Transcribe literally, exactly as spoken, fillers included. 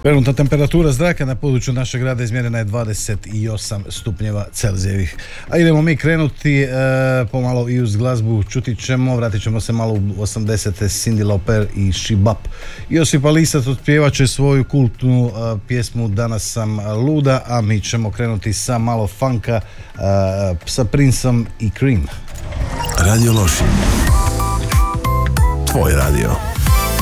Trenutna temperatura zraka na području našeg grada izmjerena je dvadeset osam stupnjeva Celzijevih. A idemo mi krenuti e, pomalo i uz glazbu. Čuti ćemo, vratit ćemo se malo u osamdesete Cyndi Lauper i She Bop. Josipa Lisac otpjevat će svoju kultnu e, pjesmu Danas sam luda, a mi ćemo krenuti sa malo funka e, sa Princeom i Cream. Radio Lošinj. Tvoj radio.